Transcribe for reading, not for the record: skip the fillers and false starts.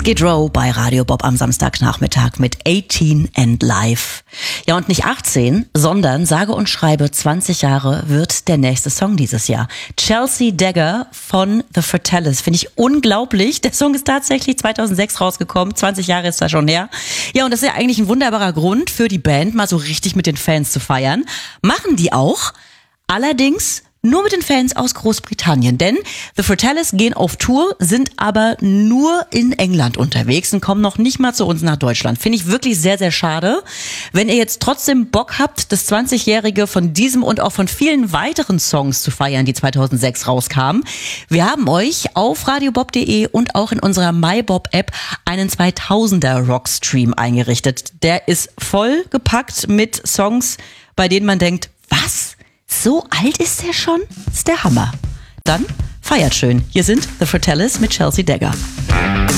Skid Row bei Radio Bob am Samstagnachmittag mit 18 and Live. Ja, und nicht 18, sondern sage und schreibe 20 Jahre wird der nächste Song dieses Jahr. Chelsea Dagger von The Fratellis. Finde ich unglaublich. Der Song ist tatsächlich 2006 rausgekommen. 20 Jahre ist da schon her. Ja, und das ist ja eigentlich ein wunderbarer Grund für die Band, mal so richtig mit den Fans zu feiern. Machen die auch. Allerdings nur mit den Fans aus Großbritannien, denn The Fratellis gehen auf Tour, sind aber nur in England unterwegs und kommen noch nicht mal zu uns nach Deutschland. Finde ich wirklich sehr, sehr schade. Wenn ihr jetzt trotzdem Bock habt, das 20-Jährige von diesem und auch von vielen weiteren Songs zu feiern, die 2006 rauskamen, wir haben euch auf radiobob.de und auch in unserer MyBob-App einen 2000er Rockstream eingerichtet. Der ist voll gepackt mit Songs, bei denen man denkt, was? So alt ist der schon? Das ist der Hammer. Dann feiert schön. Hier sind The Fratellis mit Chelsea Dagger.